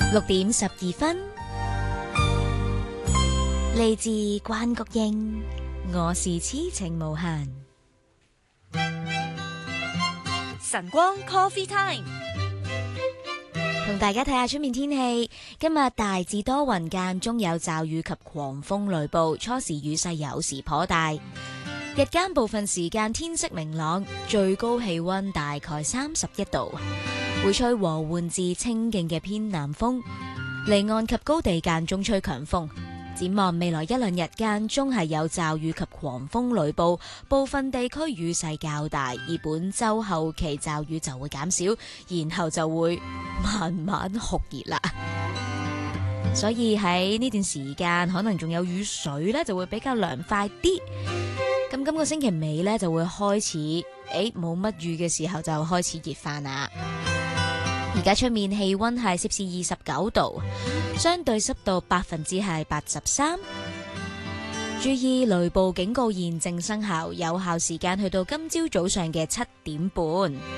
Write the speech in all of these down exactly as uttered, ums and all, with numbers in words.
六點十二分，嚟自關菊英，我是痴情無限。 晨光 Coffee Time， 同大家睇下出面天氣。今日大致多雲，間中有驟雨及狂風雷暴，初時雨勢有時頗大。日間部分時間天色明朗，最高氣溫大概三十一度，會吹和緩至清勁嘅偏南風，離岸及高地間中吹強風。展望未來一兩日間中係有驟雨及狂風雷暴，部分地區雨勢較大，而本周後期驟雨就會減少，然後就會慢慢酷熱啦。所以喺呢段時間可能仲有雨水呢，就會比較涼快啲。咁今個星期尾呢，就會開始，誒冇乜雨嘅時候就開始熱返啦。而家出面氣溫係攝氏二十九度，相對濕度百分之係八十三。注意雷暴警告現正生效，有效時間去到今朝早上嘅七點半。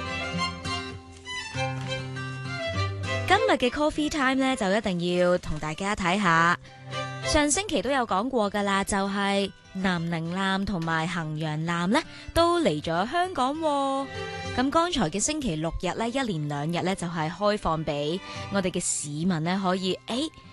今日嘅 Coffee Time 呢，就一定要同大家睇下，上星期都有講過噶啦，就係、是、南寧艦同埋衡陽艦呢都嚟咗香港喎。咁剛才嘅星期六日呢，一連兩日呢，就係開放俾我哋嘅市民呢，可以誒